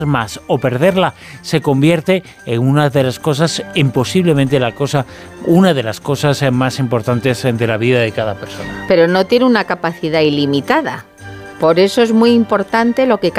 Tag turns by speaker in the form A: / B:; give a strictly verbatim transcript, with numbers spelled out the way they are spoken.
A: más o perderla se convierte en una de las cosas, en posiblemente la cosa, una de las cosas más importantes de la vida de cada persona.
B: Pero no tiene una capacidad ilimitada. Por eso es muy importante lo que